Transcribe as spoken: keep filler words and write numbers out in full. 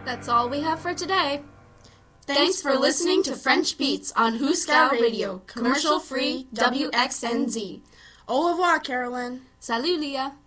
That's all we have for today. Thanks for listening to French Beats on Hooskow Radio, commercial-free W X N Z. Au revoir, Carolyn. Salut, Leah.